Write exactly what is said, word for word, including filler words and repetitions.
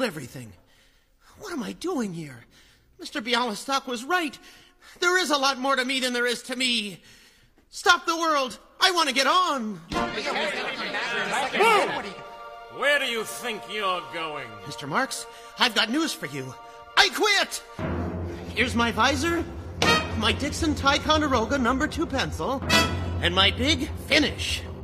everything. What am I doing here? Mister Bialystok was right. There is a lot more to me than there is to me. Stop the world. I want to get on. Move! Where do you think you're going? Mister Marks, I've got news for you. I quit! Here's my visor, my Dixon Ticonderoga number two pencil, and my big finish.